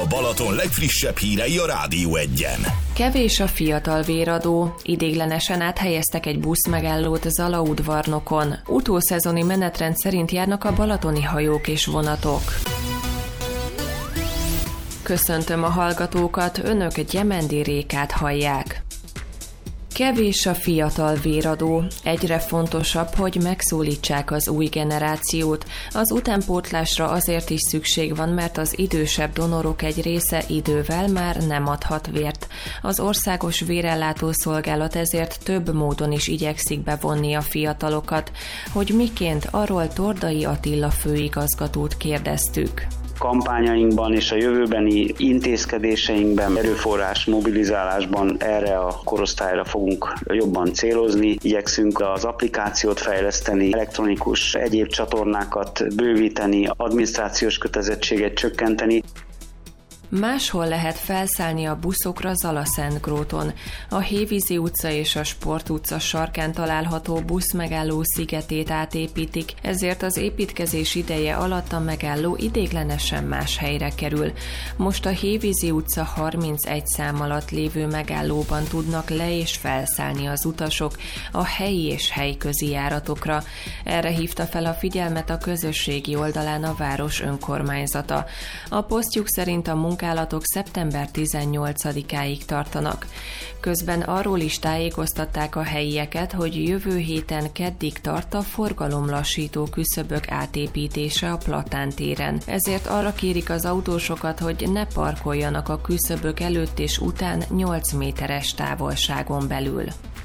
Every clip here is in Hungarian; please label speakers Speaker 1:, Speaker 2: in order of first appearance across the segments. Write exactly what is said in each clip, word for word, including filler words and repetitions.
Speaker 1: Balaton legfrissebb hírei a Rádió Egyen.
Speaker 2: Kevés a fiatal véradó. Idéglenesen áthelyeztek egy buszmegállót Zalaudvarnokon. Utószezoni menetrend szerint járnak a balatoni hajók és vonatok. Köszöntöm a hallgatókat, önök Gyemendi Rékát hallják. Kevés a fiatal véradó. Egyre fontosabb, hogy megszólítsák az új generációt. Az utánpótlásra azért is szükség van, mert az idősebb donorok egy része idővel már nem adhat vért. Az Országos Vérellátó Szolgálat ezért több módon is igyekszik bevonni a fiatalokat. Hogy miként, arról Tordai Attila főigazgatót kérdeztük.
Speaker 3: Kampányainkban és a jövőbeni intézkedéseinkben, erőforrás mobilizálásban erre a korosztályra fogunk jobban célozni. Igyekszünk az applikációt fejleszteni, elektronikus egyéb csatornákat bővíteni, adminisztrációs kötelezettséget csökkenteni.
Speaker 2: Máshol lehet felszállni a buszokra Zalaszentgróton. A Hévízi utca és a Sport utca sarkán található buszmegálló szigetét átépítik, ezért az építkezés ideje alatt a megálló idéglenesen más helyre kerül. Most a Hévízi utca harmincegy szám alatt lévő megállóban tudnak le- és felszállni az utasok a helyi és helyközi járatokra. Erre hívta fel a figyelmet a közösségi oldalán a város önkormányzata. A posztjuk szerint a munkálatok szeptember tizennyolcadikáig tartanak. Közben arról is tájékoztatták a helyieket, hogy jövő héten keddig tart a forgalomlassító küszöbök átépítése a Platán téren. Ezért arra kérik az autósokat, hogy ne parkoljanak a küszöbök előtt és után nyolc méteres távolságon belül.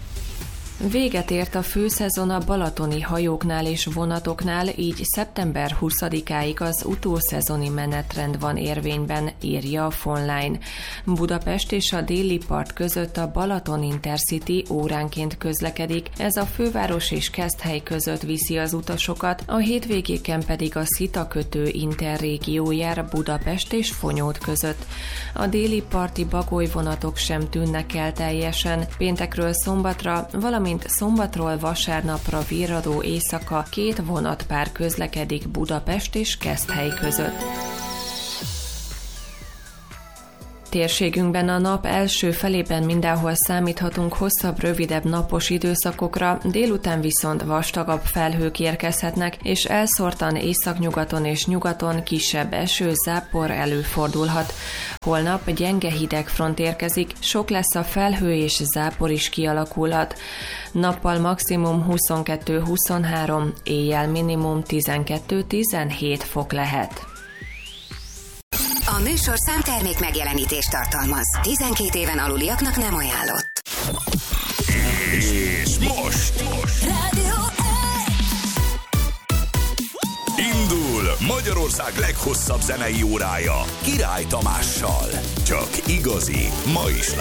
Speaker 2: Véget ért a főszezon a balatoni hajóknál és vonatoknál, így szeptember huszadikáig az utószezoni menetrend van érvényben, írja a Fonline. Budapest és a déli part között a Balaton Intercity óránként közlekedik, ez a főváros és Keszthely között viszi az utasokat, a hétvégéken pedig a Szita kötő interrégió jár Budapest és Fonyód között. A déli parti bagolyvonatok sem tűnnek el teljesen, péntekről szombatra, valamint szombatról vasárnapra virradó éjszaka két vonatpár közlekedik Budapest és Keszthely között. Térségünkben a nap első felében mindenhol számíthatunk hosszabb, rövidebb napos időszakokra, délután viszont vastagabb felhők érkezhetnek, és elszórtan északnyugaton és nyugaton kisebb eső, zápor előfordulhat. Holnap gyenge hidegfront érkezik, sok lesz a felhő és zápor is kialakulhat. Nappal maximum huszonkettő-huszonhárom, éjjel minimum tizenkettő-tizenhét fok lehet.
Speaker 4: A műsor számtermék megjelenítést tartalmaz. tizenkét éven aluliaknak nem ajánlott.
Speaker 1: És most
Speaker 4: Rádió
Speaker 1: indul Magyarország leghosszabb zenei órája Király Tamással. Csak igazi, mai slágerek.